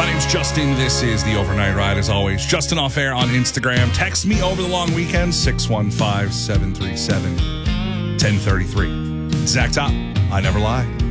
My name's Justin. This is the Overnight Ride, as always. Justin Off Air on Instagram. Text me over the long weekend, 615-737-1033. Zach Top, I never lie.